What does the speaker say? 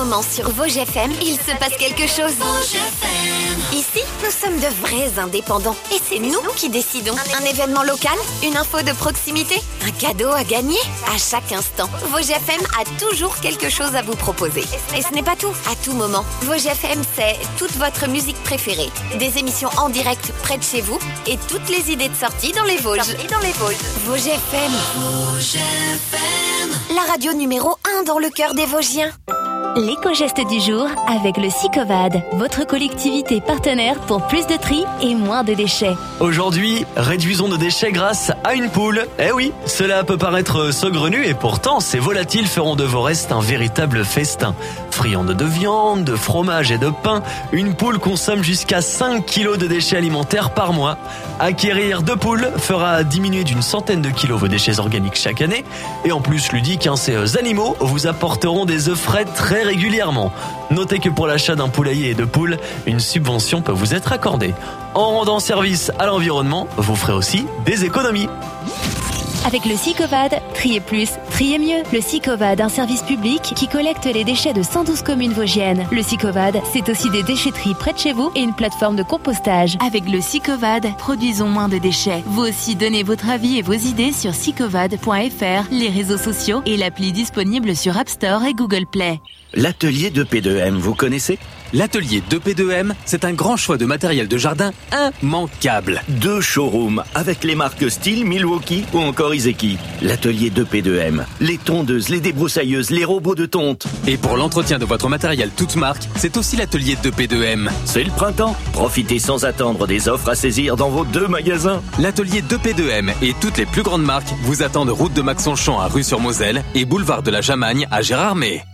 moment sur Vosges FM, il se passe quelque chose. Ici, nous sommes de vrais indépendants. Et c'est nous qui décidons. Un événement local, une info de proximité, un cadeau à gagner. À chaque instant, Vosges FM a toujours quelque chose à vous proposer. Et ce n'est pas tout. À tout moment, Vosges FM, c'est toute votre musique préférée, des émissions en direct près de chez vous et toutes les idées de sortie dans les Vosges. Vosges FM. La radio numéro 1 dans le cœur des Vosgiens. L'éco-geste du jour avec le Sicovad, votre collectivité partenaire pour plus de tri et moins de déchets. Aujourd'hui, réduisons nos déchets grâce à une poule. Eh oui, cela peut paraître saugrenu et pourtant ces volatiles feront de vos restes un véritable festin. Friande de viande, de fromage et de pain, une poule consomme jusqu'à 5 kilos de déchets alimentaires par mois. Acquérir 2 poules fera diminuer d'une centaine de kilos vos déchets organiques chaque année. Et en plus ludique, ces animaux vous apporteront des œufs frais très régulièrement. Notez que pour l'achat d'un poulailler et de poules, une subvention peut vous être accordée. En rendant service à l'environnement, vous ferez aussi des économies. Avec le Sicovad, triez plus, triez mieux. Le Sicovad, un service public qui collecte les déchets de 112 communes vosgiennes. Le Sicovad, c'est aussi des déchetteries près de chez vous et une plateforme de compostage. Avec le Sicovad, produisons moins de déchets. Vous aussi, donnez votre avis et vos idées sur sicovad.fr, les réseaux sociaux et l'appli disponible sur App Store et Google Play. L'atelier de P2M, vous connaissez ? L'atelier de P2M, c'est un grand choix de matériel de jardin immanquable. 2 showrooms avec les marques style Milwaukee ou encore Izeki. L'atelier de P2M, les tondeuses, les débroussailleuses, les robots de tonte. Et pour l'entretien de votre matériel toute marque, c'est aussi l'atelier de P2M. C'est le printemps. Profitez sans attendre des offres à saisir dans vos 2 magasins. L'atelier de P2M et toutes les plus grandes marques vous attendent route de Maxonchon à Rue-sur-Moselle et boulevard de la Jamagne à Gérardmer.